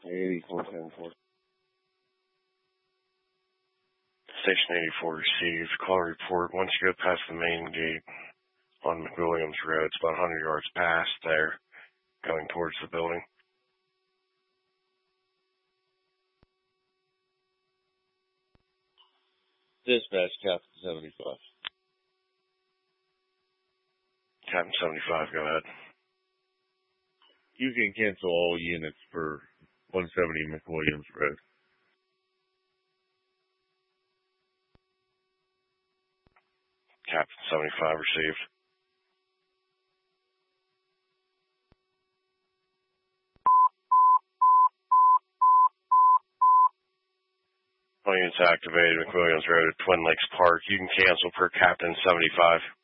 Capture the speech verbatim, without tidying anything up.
eighty-four ten four. Station eighty-four received. Call report. Once you go past the main gate on McWilliams Road, it's about one hundred yards past there, going towards the building. Dispatch, Captain seventy-five. Captain seventy-five, go ahead. You can cancel all units for one seventy McWilliams Road. Captain seventy-five received. All units activated, McWilliams Road, Twin Lakes Park. You can cancel per Captain seventy-five.